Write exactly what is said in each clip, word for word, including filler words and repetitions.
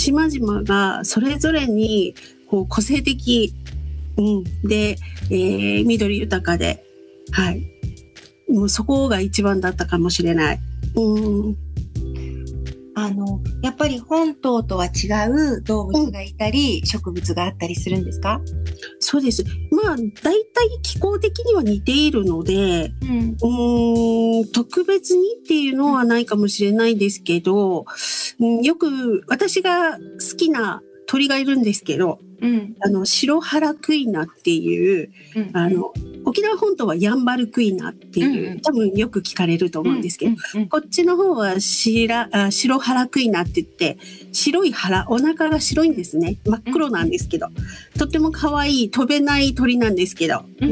島々がそれぞれにこう個性的、うん、で、えー、緑豊かで、はい。もうそこが一番だったかもしれない。うん、 あの、やっぱり本島とは違う動物がいたり、うん、植物があったりするんですか？ そうです。まあ、大体気候的には似ているので、うん、うーん特別にっていうのはないかもしれないですけど、うん、よく私が好きな鳥がいるんですけど、うん、あの、シハラクイナっていう、うん、あの、沖縄本島はヤンバルクイナっていう、うん、多分よく聞かれると思うんですけど、うんうん、こっちの方はシラあシロハラクイナって言って、白い腹、お腹が白いんですね。真っ黒なんですけど、とっても可愛い飛べない鳥なんですけど、うん、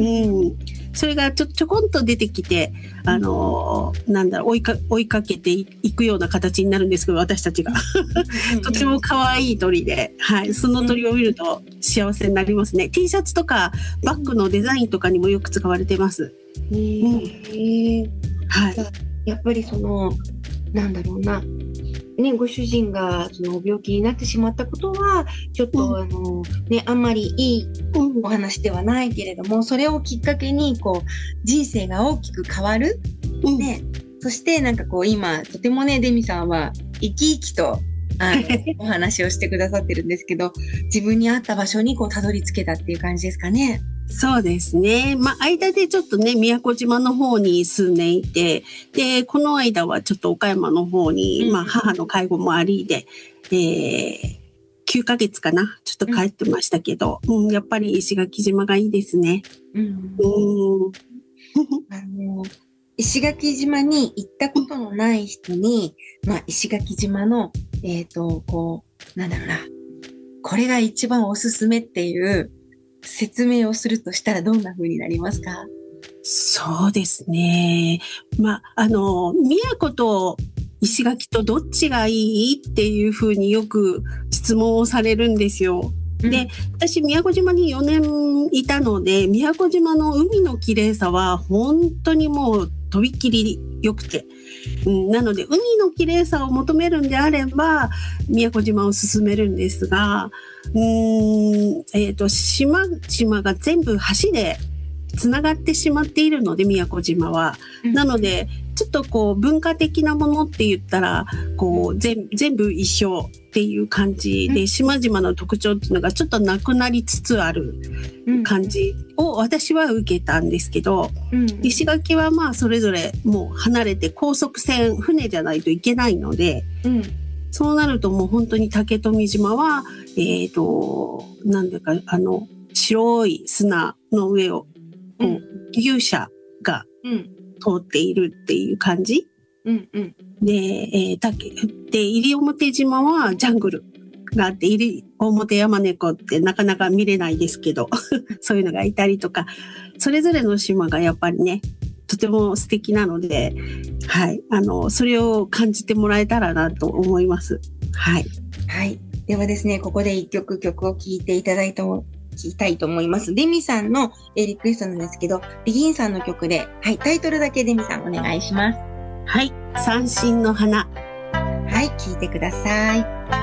それがちょちょこんと出てきて、あのー、なんだろう追いか追いかけていくような形になるんですけど、私たちがとても可愛い鳥で、はい、その鳥を見ると幸せになりますね。T シャツとかバッグのデザインとかにもよく使われてます。 へー、うん、はい。やっぱりそのなんだろうな。ね、ご主人がその病気になってしまったことはちょっと、うん、あのねあんまりいいお話ではないけれども、それをきっかけにこう人生が大きく変わる、うんね、そしてなんかこう今とてもねデミさんは生き生きとあのお話をしてくださってるんですけど、自分に合った場所にこうたどり着けたっていう感じですかね。 そうですね。まあ、間でちょっとね、宮古島の方に数年いて、で、この間はちょっと岡山の方に、まあ、母の介護もありで、えー、きゅうかげつかな、ちょっと帰ってましたけど、うん、やっぱり石垣島がいいですね。うん。うんあの石垣島に行ったことのない人に、まあ、石垣島の、えっと、こう、なんだろうな、これが一番おすすめっていう説明をするとしたらどんな風になりますか？ そうですね。まあ、あの、宮古と石垣とどっちがいいっていう風によく質問をされるんですよ。うん、で、私、宮古島によねんいたので、宮古島の海の綺麗さは本当にもうとびっきり良くて。うん、なので、海の綺麗さを求めるんであれば、宮古島を勧めるんですが、うーん、えっと、島々が全部橋でつながってしまっているので、宮古島は。うん、なので、ちょっとこう、文化的なものって言ったら、こう、全全部一緒っていう感じで、島々の特徴っていうのがちょっとなくなりつつある感じを私は受けたんですけど、うん、石垣はまあ、それぞれもう離れて高速船、船じゃないといけないので、うん、そうなるともう本当に竹富島は、えっと、なんだか、あの、白い砂の上を、こう、牛車が通っているっていう感じ。うんうん、で、えー、竹、で、西表島はジャングルがあって、西表山猫ってなかなか見れないですけど、そういうのがいたりとか、それぞれの島がやっぱりね、とても素敵なので、はい、あの、それを感じてもらえたらなと思います。はい。 はい。ではですね、ここで一曲曲を聴いていただいた聞きたいと思います。デミさんのリクエストなんですけど、ビギンさんの曲で、はい、タイトルだけデミさんお願いします。 はい、三線の花。 はい、聴いてください。